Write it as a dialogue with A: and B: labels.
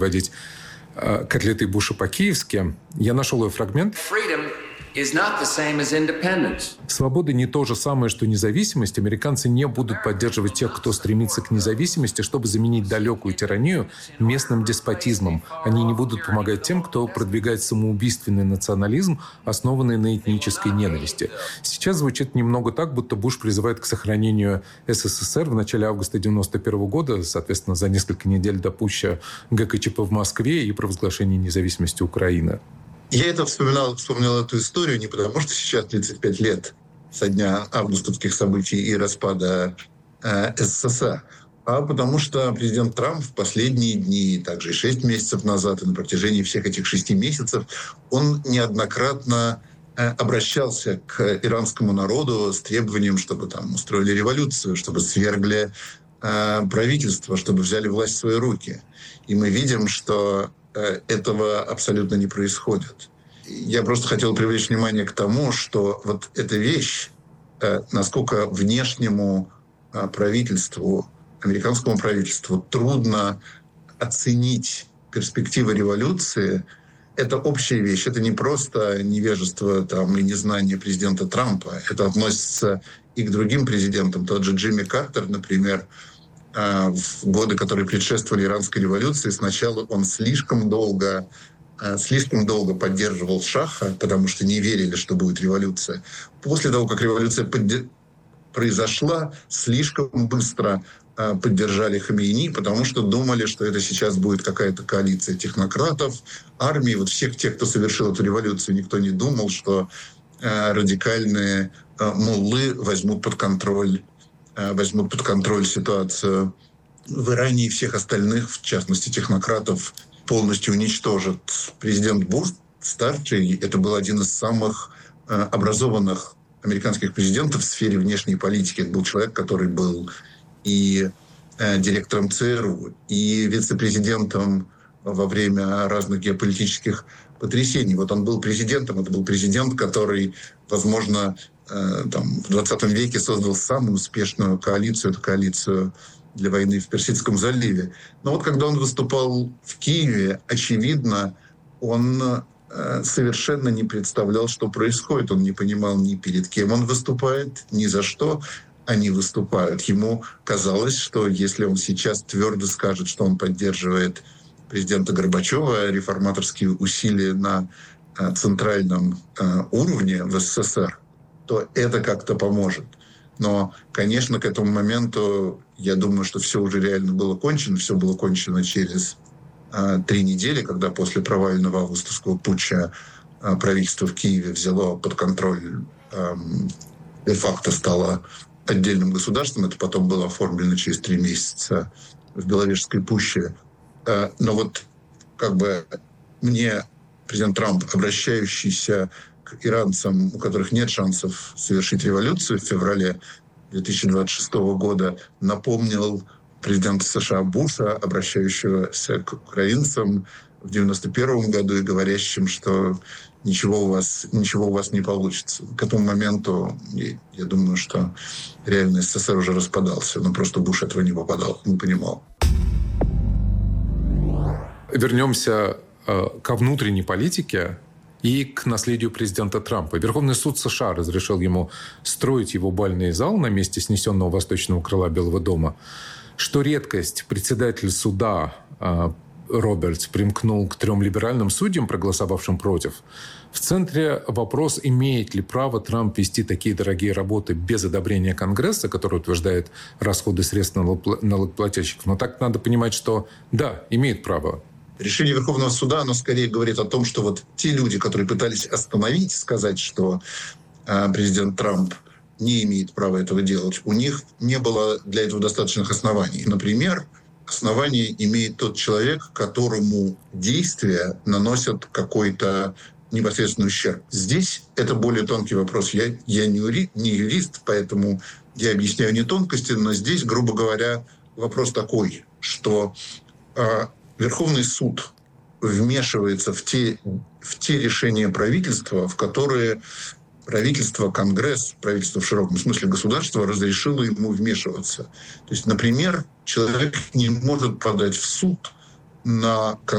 A: водить котлеты Буша по-киевски. Я нашел ее фрагмент. Свобода не то же самое, что независимость. Американцы не будут поддерживать тех, кто стремится к независимости, чтобы заменить далекую тиранию местным деспотизмом. Они не будут помогать тем, кто продвигает самоубийственный национализм, основанный на этнической ненависти. Сейчас звучит немного так, будто Буш призывает к сохранению СССР в начале августа 1991 года, соответственно, за несколько недель до путча ГКЧП в Москве и провозглашения независимости Украины.
B: Я вспомнил эту историю не потому, что сейчас 35 лет со дня августовских событий и распада СССР, а потому что президент Трамп в последние дни, также и 6 месяцев назад, и на протяжении всех этих 6 месяцев, он неоднократно обращался к иранскому народу с требованием, чтобы там устроили революцию, чтобы свергли правительство, чтобы взяли власть в свои руки. И мы видим, что этого абсолютно не происходит. Я просто хотел привлечь внимание к тому, что вот эта вещь, насколько внешнему правительству, американскому правительству трудно оценить перспективы революции, это общая вещь. Это не просто невежество там, и незнание президента Трампа. Это относится и к другим президентам. Тот же Джимми Картер, например, в годы, которые предшествовали иранской революции, сначала он слишком долго поддерживал Шаха, потому что не верили, что будет революция. После того, как революция произошла, слишком быстро поддержали Хамейни, потому что думали, что это сейчас будет какая-то коалиция технократов, армии. Вот всех тех, кто совершил эту революцию, никто не думал, что радикальные муллы возьмут под контроль ситуацию в Иране, и всех остальных, в частности технократов, полностью уничтожит. Президент Буш старший — это был один из самых образованных американских президентов в сфере внешней политики. Это был человек, который был и директором ЦРУ, и вице-президентом во время разных геополитических потрясений. Вот он был президентом, это был президент, который, возможно, в 20 веке создал самую успешную коалицию, эту коалицию для войны в Персидском заливе. Но вот когда он выступал в Киеве, очевидно, он совершенно не представлял, что происходит. Он не понимал ни перед кем он выступает, ни за что они выступают. Ему казалось, что если он сейчас твердо скажет, что он поддерживает президента Горбачева, реформаторские усилия на центральном уровне в СССР, то это как-то поможет. Но, конечно, к этому моменту, я думаю, что все уже реально было кончено. Все было кончено через 3 недели, когда после провального августовского путча правительство в Киеве взяло под контроль, де-факто стало отдельным государством. Это потом было оформлено через 3 месяца в Беловежской пуще. Но вот как бы мне президент Трамп, обращающийся к иранцам, у которых нет шансов совершить революцию в феврале 2026 года, напомнил президента США Буша, обращающегося к украинцам в 1991 году и говорящим, что ничего у вас не получится. К этому моменту, я думаю, что реально СССР уже распадался, но просто Буш этого не понимал.
A: Вернемся ко внутренней политике и к наследию президента Трампа. Верховный суд США разрешил ему строить его бальный зал на месте снесенного восточного крыла Белого дома. Что редкость, председатель суда Робертс примкнул к 3 либеральным судьям, проголосовавшим против. В центре вопрос, имеет ли право Трамп вести такие дорогие работы без одобрения Конгресса, который утверждает расходы средств налогоплательщиков. Но так надо понимать, что да, имеет право.
B: Решение Верховного суда, оно скорее говорит о том, что вот те люди, которые пытались остановить, сказать, что президент Трамп не имеет права этого делать, у них не было для этого достаточных оснований. Например, основание имеет тот человек, которому действия наносят какой-то непосредственный ущерб. Здесь это более тонкий вопрос. Я не юрист, поэтому я объясняю не тонкости, но здесь, грубо говоря, вопрос такой, что Верховный суд вмешивается в те решения правительства, в которые правительство, Конгресс, правительство в широком смысле государства разрешило ему вмешиваться. То есть, например, человек не может подать в суд на